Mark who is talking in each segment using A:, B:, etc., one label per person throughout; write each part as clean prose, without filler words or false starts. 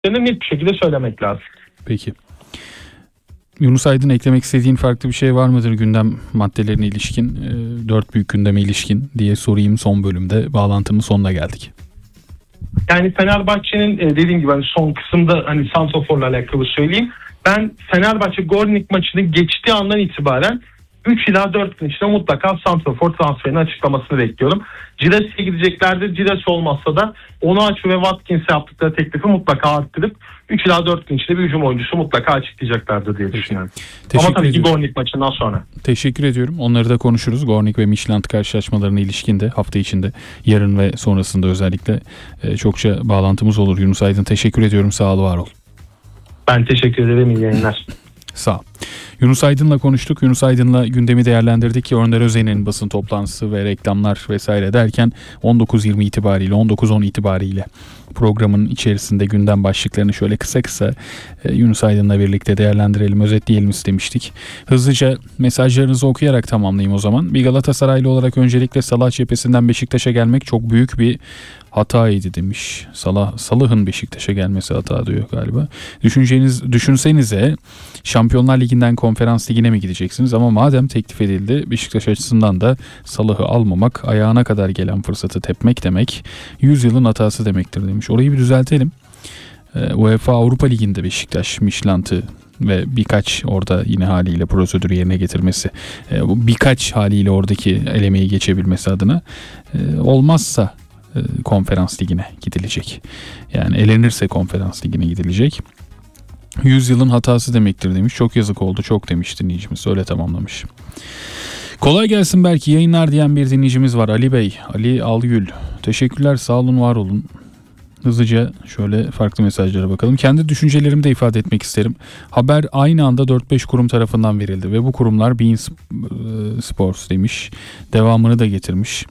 A: net bir şekilde söylemek lazım.
B: Peki. Yunus Aydın, eklemek istediğin farklı bir şey var mıdır gündem maddelerine ilişkin? 4 büyük gündeme ilişkin diye sorayım son bölümde. Bağlantının sonuna geldik.
A: Yani Fenerbahçe'nin dediğim gibi hani son kısımda hani santraforla alakalı söyleyeyim. Ben Fenerbahçe Gornik maçını geçtiği andan itibaren 3 ila 4 gün içinde mutlaka santrafor transferinin açıklamasını bekliyorum. Giras'e gideceklerdir. Giras olmazsa da Onuachu ve Watkins'e yaptıkları teklifi mutlaka arttırıp 3 ila 4 gün içinde bir hücum oyuncusu mutlaka açıklayacaklardır diye düşünüyorum. Ama tabii ki Gornik maçından sonra.
B: Teşekkür ediyorum. Onları da konuşuruz. Gornik ve Midtjylland karşılaşmalarına ilişkinde hafta içinde, yarın ve sonrasında özellikle çokça bağlantımız olur. Yunus Aydın, teşekkür ediyorum. Sağ ol, var ol.
A: Ben teşekkür ederim. İyi yayınlar.
B: Sağ ol. Yunus Aydın'la konuştuk. Yunus Aydın'la gündemi değerlendirdik ki Önder Özen'in basın toplantısı ve reklamlar vesaire derken 19.20 itibariyle 19.10 itibariyle programın içerisinde gündem başlıklarını şöyle kısa kısa Yunus Aydın'la birlikte değerlendirelim, özetleyelim istemiştik. Hızlıca mesajlarınızı okuyarak tamamlayayım o zaman. Bir Galatasaraylı olarak öncelikle Salah cephesinden Beşiktaş'a gelmek çok büyük bir hataydı demiş. Salah'ın Beşiktaş'a gelmesi hata diyor galiba. Düşünsenize Şampiyonlar Ligi'nden Konferans Ligi'ne mi gideceksiniz? Ama madem teklif edildi, Beşiktaş açısından da Salah'ı almamak, ayağına kadar gelen fırsatı tepmek demek, 100 yılın hatası demektir demiş. Orayı bir düzeltelim. UEFA Avrupa Ligi'nde Beşiktaş, Midtjylland'ı ve birkaç orada yine haliyle prosedürü yerine getirmesi, bu birkaç haliyle oradaki elemeyi geçebilmesi adına olmazsa Konferans Ligi'ne gidilecek. Yani elenirse Konferans Ligi'ne gidilecek. 100 yılın hatası demektir demiş. Çok yazık oldu, çok demiş dinleyicimiz. Öyle tamamlamış. Kolay gelsin belki yayınlar diyen bir dinleyicimiz var. Ali Bey, Ali Algül. Teşekkürler, sağ olun, var olun. Hızlıca şöyle farklı mesajlara bakalım. Kendi düşüncelerimi de ifade etmek isterim. Haber aynı anda 4-5 kurum tarafından verildi ve bu kurumlar beIN Sports demiş. Devamını da getirmiş.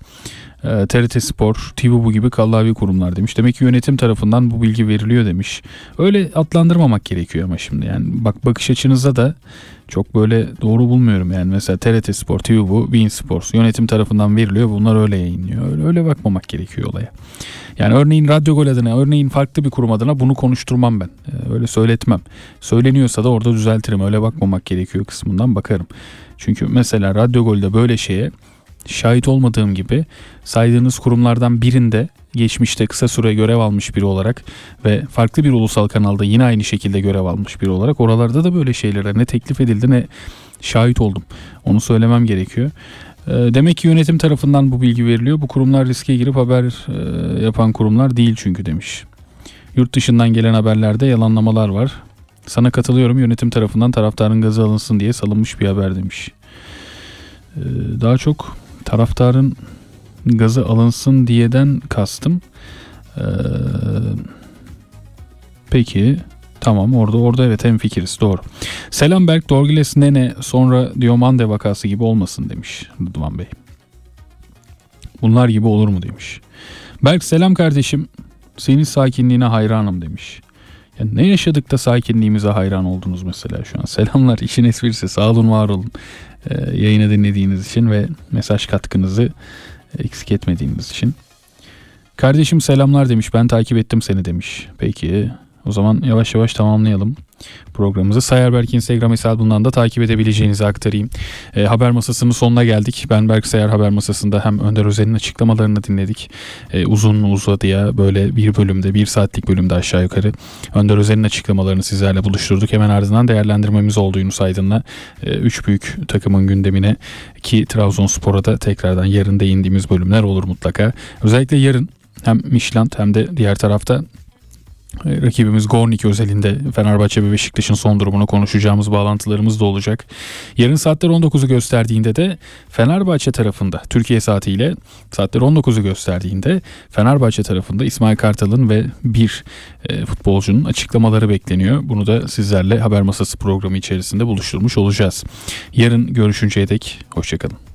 B: TRT Spor, TVBU gibi kallavi kurumlar demiş. Demek ki yönetim tarafından bu bilgi veriliyor demiş. Öyle adlandırmamak gerekiyor ama şimdi yani bakış açınızda da çok böyle doğru bulmuyorum yani. Mesela TRT Spor, TVBU, beIN Sports yönetim tarafından veriliyor. Bunlar öyle yayınlıyor. Öyle bakmamak gerekiyor olaya. Yani örneğin Radyo Gol adına, örneğin farklı bir kurum adına bunu konuşturmam ben. Öyle söyletmem. Söyleniyorsa da orada düzeltirim. Öyle bakmamak gerekiyor kısmından bakarım. Çünkü mesela Radyo Gol'de böyle şeye şahit olmadığım gibi saydığınız kurumlardan birinde geçmişte kısa süre görev almış biri olarak ve farklı bir ulusal kanalda yine aynı şekilde görev almış biri olarak oralarda da böyle şeylere ne teklif edildi ne şahit oldum. Onu söylemem gerekiyor. Demek ki yönetim tarafından bu bilgi veriliyor. Bu kurumlar riske girip haber yapan kurumlar değil çünkü demiş. Yurt dışından gelen haberlerde yalanlamalar var. Sana katılıyorum, yönetim tarafından taraftarın gazı alınsın diye salınmış bir haber demiş. Daha çok taraftarın gazı alınsın diyeden kastım. Peki tamam, orada evet hemfikiriz, doğru. Selam Berk, Dorgiles Nene sonra Diomande vakası gibi olmasın demiş Rıdvan Bey. Bunlar gibi olur mu demiş. Berk selam kardeşim, senin sakinliğine hayranım demiş. Ya ne yaşadık da sakinliğimize hayran oldunuz mesela şu an. Selamlar, işin esprisi, sağ olun, var olun. Yayını dinlediğiniz için ve mesaj katkınızı eksik etmediğiniz için. Kardeşim selamlar demiş, ben takip ettim seni demiş. Peki o zaman yavaş yavaş tamamlayalım programımızı. Sayar Berk Instagram hesabından da takip edebileceğinizi aktarayım. Haber masasının sonuna geldik. Ben Berk Sayar, haber masasında hem Önder Özen'in açıklamalarını dinledik. Uzun uzadıya böyle bir bölümde, 1 saatlik bölümde aşağı yukarı Önder Özen'in açıklamalarını sizlerle buluşturduk. Hemen ardından değerlendirmemiz oldu Yunus Aydın'la. 3 büyük takımın gündemine, ki Trabzonspor'a da tekrardan yarın değindiğimiz bölümler olur mutlaka. Özellikle yarın hem Midtjylland hem de diğer tarafta rakibimiz Gornik özelinde Fenerbahçe ve Beşiktaş'ın son durumunu konuşacağımız bağlantılarımız da olacak. Yarın saatler 19'u gösterdiğinde de Fenerbahçe tarafında, Türkiye saatiyle saatler 19'u gösterdiğinde Fenerbahçe tarafında İsmail Kartal'ın ve bir futbolcunun açıklamaları bekleniyor. Bunu da sizlerle haber masası programı içerisinde buluşturmuş olacağız. Yarın görüşünceye dek hoşçakalın.